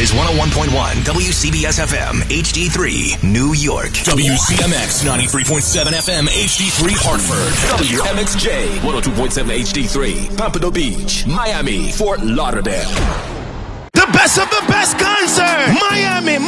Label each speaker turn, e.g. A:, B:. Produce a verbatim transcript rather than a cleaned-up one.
A: is one oh one point one W C B S F M H D three, New York.
B: W C M X ninety-three point seven F M H D three, Hartford. W M X J one oh two point seven H D three, Pompano Beach, Miami, Fort Lauderdale.
C: The best of the best concert, Miami.